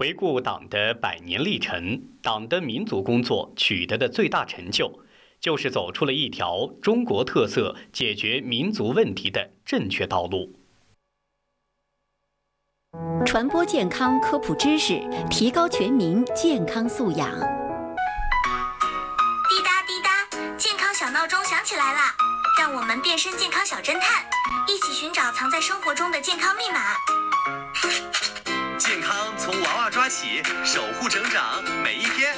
回顾党的100年历程，党的民族工作取得的最大成就，就是走出了一条中国特色解决民族问题的正确道路。 传播健康科普知识，提高全民健康素养。 滴答滴答，健康小闹钟响起来了，让我们变身健康小侦探，一起寻找藏在生活中的健康密码。 健康从娃娃抓起，守护成长每一天。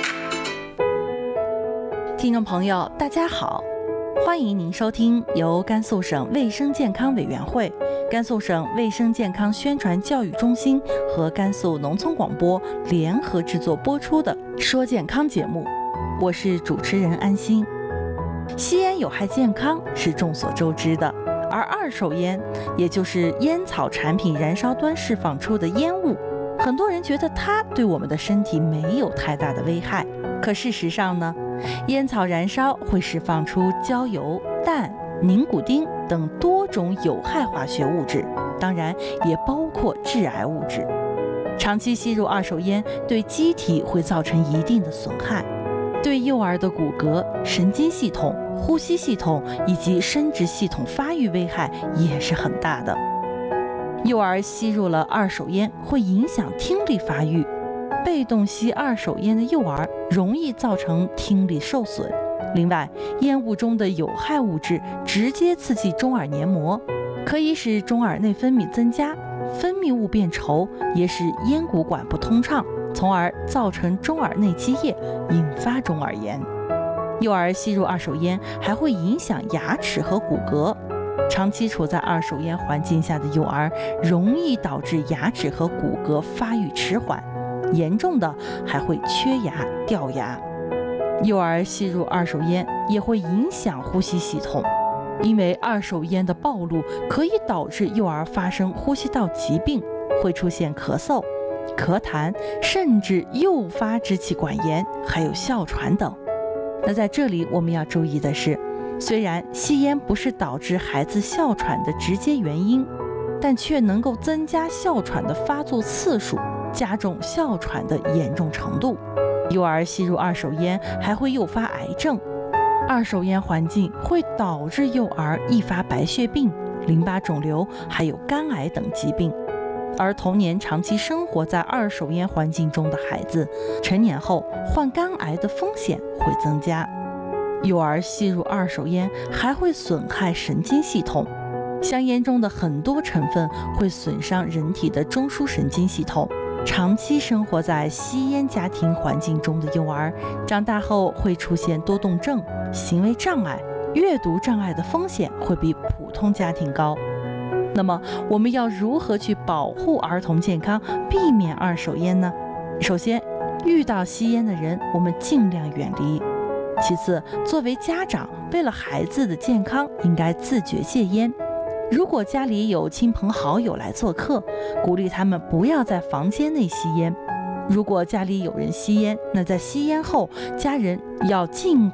听众朋友，大家好，欢迎您收听由甘肃省卫生健康委员会、甘肃省卫生健康宣传教育中心和甘肃农村广播联合制作播出的《说健康》节目，我是主持人安心。吸烟有害健康是众所周知的，而二手烟，也就是烟草产品燃烧端释放出的烟雾，很多人觉得它对我们的身体没有太大的危害。可事实上呢，烟草燃烧会释放出焦油、氮、宁古丁等多种有害化学物质，当然也包括致癌物质。长期吸入二手烟对机体会造成一定的损害，对幼儿的骨骼、神经系统、呼吸系统以及生殖系统发育危害也是很大的。幼儿吸入了二手烟会影响听力发育，被动吸二手烟的幼儿容易造成听力受损。另外，烟雾中的有害物质直接刺激中耳黏膜，可以使中耳内分泌增加，分泌物变稠，也使咽鼓管不通畅，从而造成中耳内积液，引发中耳炎。幼儿吸入二手烟还会影响牙齿和骨骼，长期处在二手烟环境下的幼儿容易导致牙齿和骨骼发育迟缓，严重的还会缺牙、掉牙。幼儿吸入二手烟也会影响呼吸系统，因为二手烟的暴露可以导致幼儿发生呼吸道疾病，会出现咳嗽、咳痰，甚至诱发支气管炎，还有哮喘等。那在这里我们要注意的是，虽然吸烟不是导致孩子哮喘的直接原因，但却能够增加哮喘的发作次数，加重哮喘的严重程度。幼儿吸入二手烟还会诱发癌症，二手烟环境会导致幼儿易发白血病、淋巴肿瘤，还有肝癌等疾病。而童年长期生活在二手烟环境中的孩子，成年后患肝癌的风险会增加。幼儿吸入二手烟还会损害神经系统，香烟中的很多成分会损伤人体的中枢神经系统。长期生活在吸烟家庭环境中的幼儿，长大后会出现多动症、行为障碍、阅读障碍的风险会比普通家庭高。那么我们要如何去保护儿童健康，避免二手烟呢？首先，遇到吸烟的人，我们尽量远离。其次，作为家长，为了孩子的健康，应该自觉戒烟。如果家里有亲朋好友来做客，鼓励他们不要在房间内吸烟。如果家里有人吸烟，那在吸烟后，家人要尽